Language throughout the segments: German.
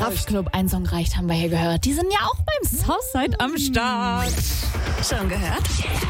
Kraftklub, ein Song reicht, haben wir hier gehört. Die sind ja auch beim Southside am Start. Schon gehört?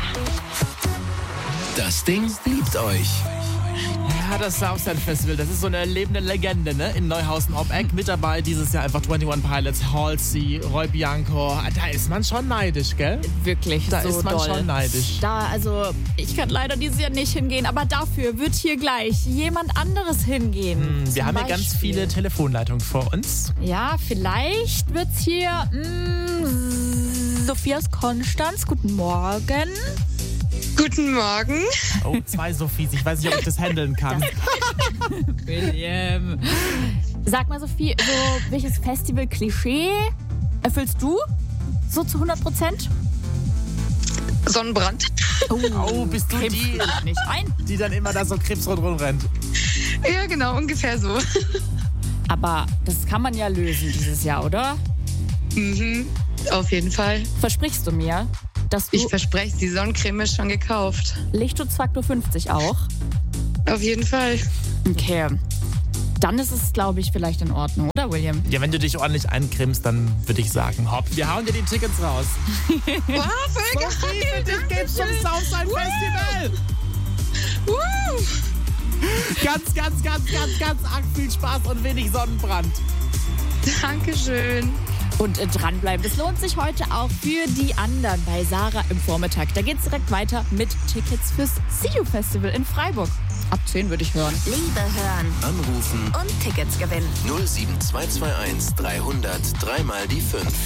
Das Ding liebt euch. Ja, das Southside Festival, das ist so eine lebende Legende, ne? In Neuhausen ob Eck. Mit dabei dieses Jahr einfach 21 Pilots, Halsey, Roy Bianco. Da ist man schon neidisch, gell? Wirklich Da so ist man doll. schon neidisch. Ich kann leider dieses Jahr nicht hingehen, aber dafür wird hier gleich jemand anderes hingehen. Wir Zum haben hier ganz Beispiel. viele Telefonleitungen vor uns. Ja, vielleicht wird's hier Sophia aus Konstanz. Guten Morgen. Guten Morgen. Oh, 2 Sophies. Ich weiß nicht, ob ich das handeln kann. William. Sag mal, Sophie, so welches Festival-Klischee erfüllst du so zu 100%? Sonnenbrand. Oh, bist du die, Nicht ein. die dann immer da so krebsrot rumrennt? Ja, genau, ungefähr so. Aber das kann man ja lösen dieses Jahr, oder? Auf jeden Fall. Versprichst du mir, dass du Ich verspreche, die Sonnencreme ist schon gekauft. Lichtschutzfaktor 50 auch? Auf jeden Fall. Okay. Dann ist es, glaube ich, vielleicht in Ordnung, oder, William? Ja, wenn du dich ordentlich eincremst, dann würde ich sagen, hopp, wir hauen dir die Tickets raus. Wow, voll Sophie, geil. für dich geht's zum Southside Festival. Ganz arg viel Spaß und wenig Sonnenbrand. Dankeschön. Und dranbleiben. Das lohnt sich heute auch für die anderen bei Sarah im Vormittag. Da geht's direkt weiter mit Tickets fürs See You Festival in Freiburg. Ab 10 würde ich hören. Liebe hören Anrufen und Tickets gewinnen. 07221 300 3 mal die 5.